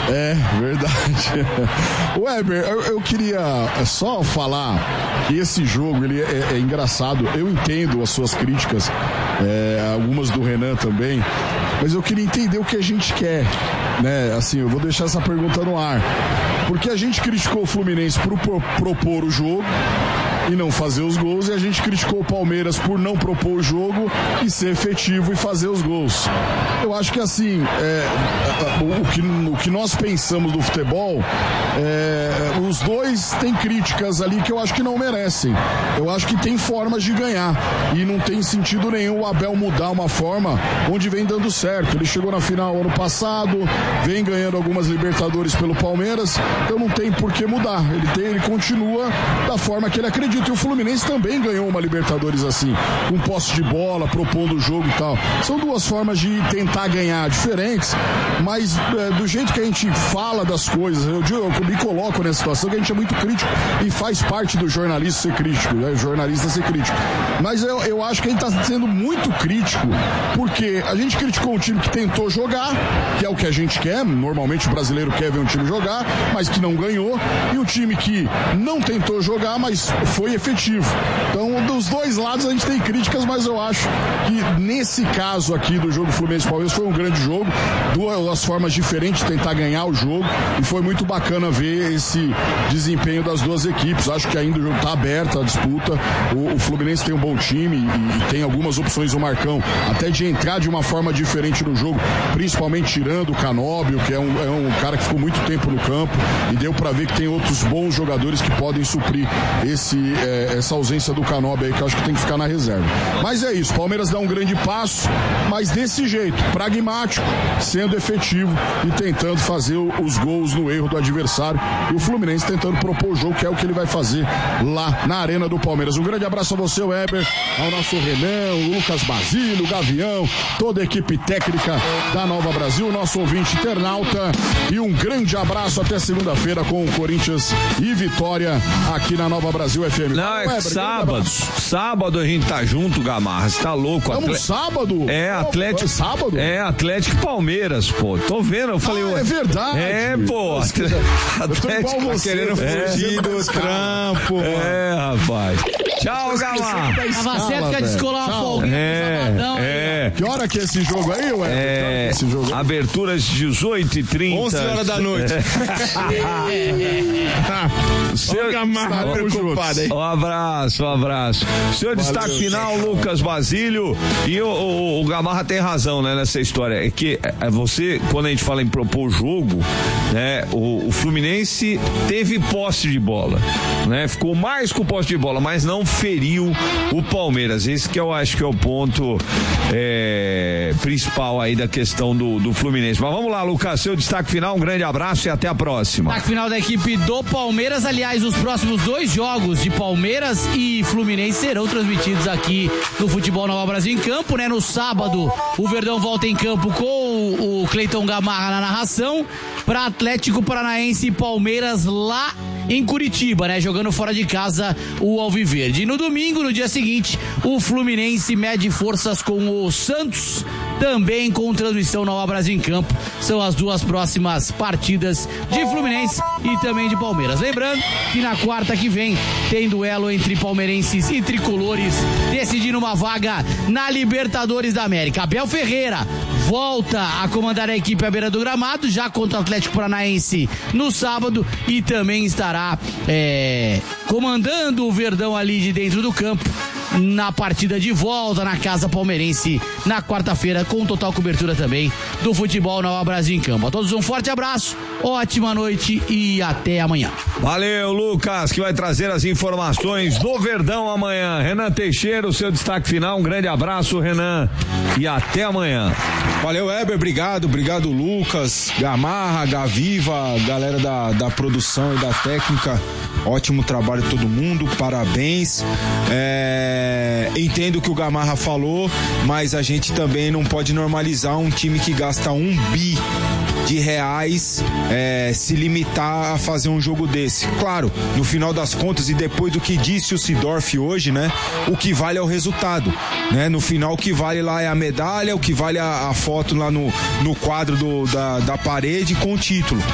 É, verdade. Weber, eu queria só falar que esse jogo ele é engraçado. Eu entendo as suas críticas, algumas do Renan também, mas eu queria entender o que a gente quer, né? Assim, eu vou deixar essa pergunta no ar. Porque a gente criticou o Fluminense por propor o jogo e não fazer os gols, e a gente criticou o Palmeiras por não propor o jogo e ser efetivo e fazer os gols. Eu acho que assim, o que nós pensamos do futebol, os dois têm críticas ali que eu acho que não merecem. Eu acho que tem formas de ganhar e não tem sentido nenhum o Abel mudar uma forma onde vem dando certo. Ele chegou na final ano passado, vem ganhando algumas Libertadores pelo Palmeiras, então não tem por que mudar. Ele continua da forma que ele acredita. E o Fluminense também ganhou uma Libertadores assim, com posse de bola, propondo o jogo e tal. São duas formas de tentar ganhar diferentes, mas do jeito que a gente fala das coisas, eu me coloco nessa situação que a gente é muito crítico e faz parte do jornalista ser crítico, né? O jornalista ser crítico. Mas eu acho que a gente está sendo muito crítico, porque a gente criticou um time que tentou jogar, que é o que a gente quer, normalmente o brasileiro quer ver um time jogar, mas que não ganhou, e o time que não tentou jogar, mas foi efetivo. Então, dos dois lados a gente tem críticas, mas eu acho que nesse caso aqui do jogo Fluminense-Palmeiras foi um grande jogo, duas formas diferentes de tentar ganhar o jogo, e foi muito bacana ver esse desempenho das duas equipes. Acho que ainda o jogo está aberto, a disputa. O Fluminense tem um bom time e tem algumas opções do Marcão, até de entrar de uma forma diferente no jogo, principalmente tirando o Canóbio, que é um cara que ficou muito tempo no campo, e deu para ver que tem outros bons jogadores que podem suprir essa ausência do Canóbio aí, que eu acho que tem que ficar na reserva. Mas é isso, Palmeiras dá um grande passo, mas desse jeito, pragmático, sendo efetivo e tentando fazer os gols no erro do adversário, e o Fluminense tentando propor o jogo, que é o que ele vai fazer lá na Arena do Palmeiras. Um grande abraço a você, Weber, ao nosso Renan, o Lucas Basílio, o Gavião, toda a equipe técnica da Nova Brasil, nosso ouvinte internauta, e um grande abraço até segunda-feira com o Corinthians e Vitória aqui na Nova Brasil FM. Não, é Weber, sábado a gente tá junto, Gamarra, você tá louco? Sábado? Atlético. Sábado? Atlético e Palmeiras, pô, tô vendo, eu falei... é verdade. Pô, Atlético tá querendo fugir do trampo. Rapaz. Tchau, Gamarra. Tava certo que ia descolar uma folguinha. Que hora que é esse jogo aí, ué? Aberturas 18h30. 11 horas da noite. Seu Gamarra preocupado aí. Um abraço. Seu destaque final, Lucas Basílio. E o Gamarra tem razão, né, nessa história. É que você, quando a gente fala em propor jogo, né, o Fluminense teve posse de bola, né? Ficou mais com posse de bola, mas não feriu o Palmeiras. Esse que eu acho que é o ponto principal aí da questão do Fluminense. Mas vamos lá, Lucas, seu destaque final, um grande abraço e até a próxima. Destaque final da equipe do Palmeiras. Aliás, os próximos 2 jogos de Palmeiras e Fluminense serão transmitidos aqui no Futebol Nova Brasil em campo, né? No sábado, o Verdão volta em campo com o Cleiton Gamarra na narração para Atlético Paranaense e Palmeiras lá em Curitiba, né? Jogando fora de casa o Alviverde. E no domingo, no dia seguinte, o Fluminense mede forças com o Santos, também com transmissão Nova Brasil em campo. São as 2 próximas partidas de Fluminense e também de Palmeiras. Lembrando que na quarta que vem tem duelo entre palmeirenses e tricolores, decidindo uma vaga na Libertadores da América. Abel Ferreira volta a comandar a equipe à beira do gramado, já contra o Atlético Paranaense no sábado, e também estará comandando o Verdão ali de dentro do campo na partida de volta na casa palmeirense na quarta-feira, com total cobertura também do Futebol Nova Brasil em campo. A todos um forte abraço, ótima noite e até amanhã. Valeu, Lucas, que vai trazer as informações do Verdão amanhã. Renan Teixeira, o seu destaque final, um grande abraço, Renan, e até amanhã. Valeu, Weber, obrigado Lucas, Gamarra, Gaviva, galera da produção e da técnica, ótimo trabalho de todo mundo, parabéns. Entendo o que o Gamarra falou, mas a gente também não pode normalizar um time que gasta R$1 bi se limitar a fazer um jogo desse. Claro, no final das contas, e depois do que disse o Seedorf hoje, né, o que vale é o resultado, né? No final, o que vale lá é a medalha, o que vale a foto lá no quadro da parede com o título.